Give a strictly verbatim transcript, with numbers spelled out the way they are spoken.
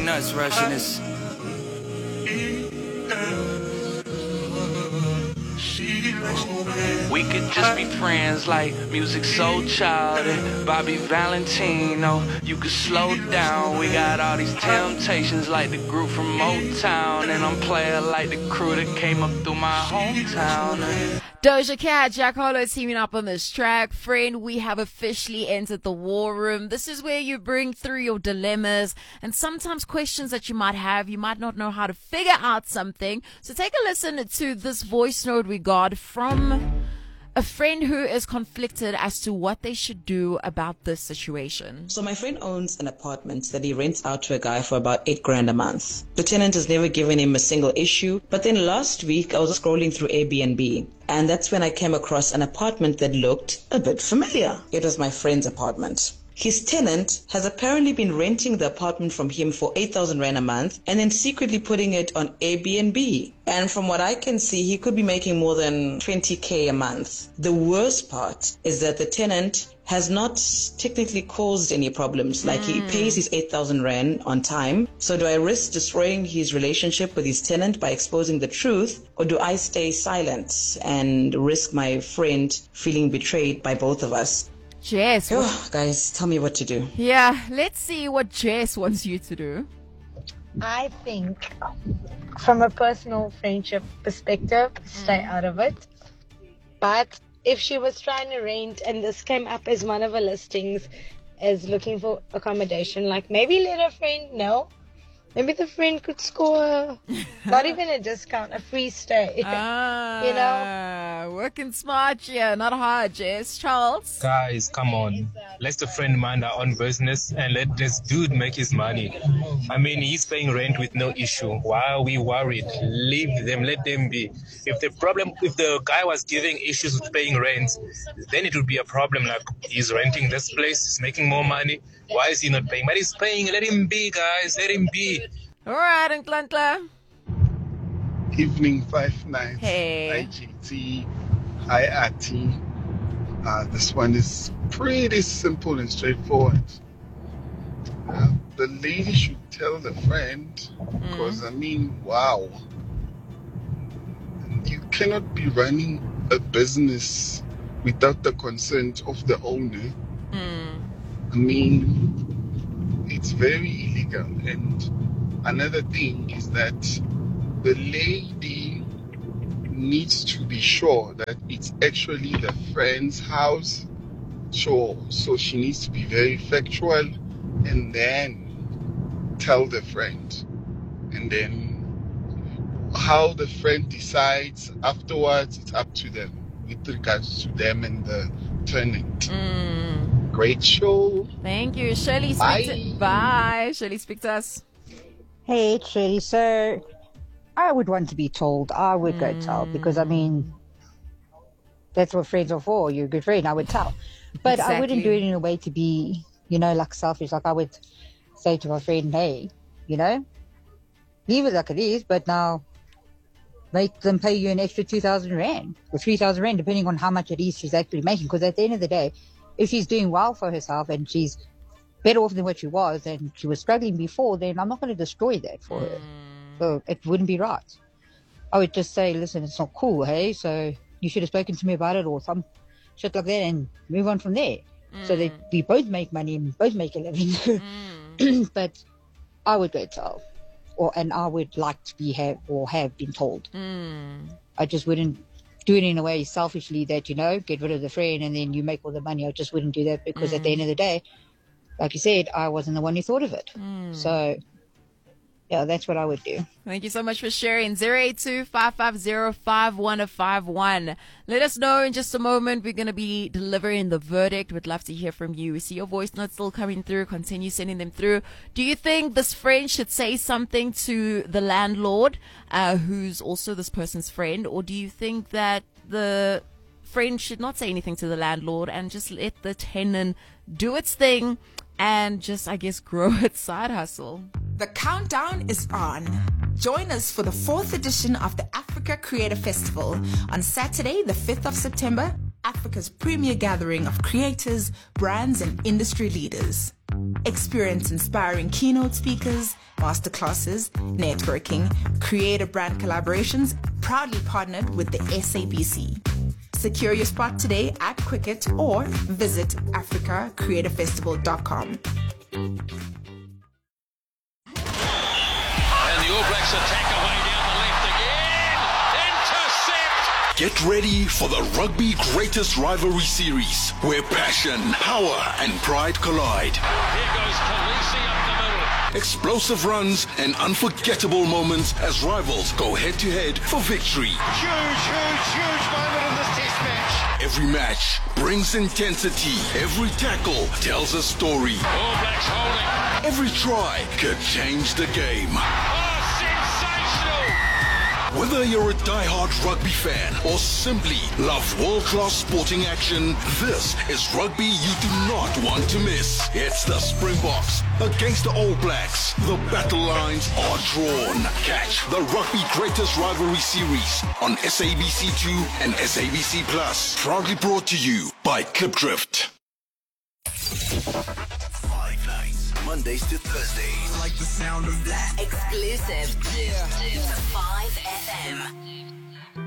nuts rushing this. We could just be friends like Music Soul Child and Bobby Valentino. You could slow down. We got all these temptations like the group from Motown, and I'm player like the crew that came up through my hometown. Doja Cat, Jack Harlow teaming up on this track. Friend, we have officially entered the war room. This is where you bring through your dilemmas and sometimes questions that you might have. You might not know how to figure out something. So take a listen to this voice note we got from a friend who is conflicted as to what they should do about this situation. So my friend owns an apartment that he rents out to a guy for about eight grand a month. The tenant has never given him a single issue. But then last week I was scrolling through Airbnb, and that's when I came across an apartment that looked a bit familiar. It was my friend's apartment. His tenant has apparently been renting the apartment from him for eight thousand rand a month and then secretly putting it on Airbnb. And from what I can see, he could be making more than twenty K a month. The worst part is that the tenant has not technically caused any problems. Like, he pays his eight thousand rand on time. So do I risk destroying his relationship with his tenant by exposing the truth? Or do I stay silent and risk my friend feeling betrayed by both of us? Jess. Oh, guys, tell me what to do. Yeah, let's see what Jess wants you to do. I think from a personal friendship perspective, stay out of it. But if she was trying to rent and this came up as one of her listings as looking for accommodation, like, maybe let her friend know. Maybe the friend could score not even a discount, a free stay. Ah, you know? Working smart, yeah, not hard, Jess. Charles? Guys, come on. Let the friend mind our own business and let this dude make his money. I mean, he's paying rent with no issue. Why are we worried? Leave them, let them be. If the problem, if the guy was giving issues with paying rent, then it would be a problem. Like, he's renting this place, he's making more money. Why is he not paying? But he's paying. Let him be, guys. Let him be. All right, and Klantla. Evening five nights. Hey. I G T. Hi, Ati. Uh, this one is pretty simple and straightforward. Uh, the lady should tell the friend, because, mm. I mean, wow. You cannot be running a business without the consent of the owner. Mm. I mean, it's very illegal. And another thing is that the lady needs to be sure that it's actually the friend's house. Sure. So she needs to be very factual and then tell the friend. And then how the friend decides afterwards, it's up to them with regards to them and the tenant. Mm. Great show. Thank you. Shirley, speak Bye. to, bye. Shirley, speak to us. Hey, it's Shirley. So, I would want to be told. I would Mm. go tell, because, I mean, that's what friends are for. You're a good friend. I would tell. But Exactly. I wouldn't do it in a way to be, you know, like selfish. Like, I would say to my friend, hey, you know, leave it like it is, but now make them pay you an extra two thousand rand or three thousand rand, depending on how much it is she's actually making. Because at the end of the day, if she's doing well for herself and she's better off than what she was and she was struggling before, then I'm not going to destroy that for her. So it wouldn't be right. I would just say, listen, it's not cool, hey? So you should have spoken to me about it or some shit like that and move on from there. Mm. So that we both make money and both make a living. Mm. But I would go tell. Or, and I would like to be have or have been told. Mm. I just wouldn't do it in a way selfishly that, you know, get rid of the friend and then you make all the money. I just wouldn't do that, because Mm. at the end of the day, like you said, I wasn't the one who thought of it. Mm. So, yeah, that's what I would do. Thank you so much for sharing. zero eight two, five five zero, five one five one. Let us know in just a moment. We're going to be delivering the verdict. We'd love to hear from you. We see your voice notes still coming through. Continue sending them through. Do you think this friend should say something to the landlord, uh, who's also this person's friend? Or do you think that the friend should not say anything to the landlord and just let the tenant do its thing and just, I guess, grow its side hustle? The countdown is on. Join us for the fourth edition of the Africa Creator Festival on Saturday, the fifth of September Africa's premier gathering of creators, brands, and industry leaders. Experience inspiring keynote speakers, masterclasses, networking, creator brand collaborations, proudly partnered with the S A B C. Secure your spot today at Quicket or visit africa creator festival dot com. And the All Blacks attack away down the left again. Intercept! Get ready for the Rugby Greatest Rivalry Series, where passion, power, and pride collide. Here goes Khaleesi up the middle. Explosive runs and unforgettable moments as rivals go head-to-head for victory. Huge, huge, huge moment in this test match. Every match brings intensity. Every tackle tells a story. All Blacks holding. Every try could change the game. Oh, sensational! Whether you're a die-hard rugby fan or simply love world-class sporting action, this is rugby you do not want to miss. It's the Springboks against the All Blacks. The battle lines are drawn. Catch the Rugby Greatest Rivalry Series on S A B C two and S A B C Plus. Proudly brought to you by Clipdrift. Five nights, Mondays to Thursdays. I like the sound of that. Exclusive. Yeah. To five F M.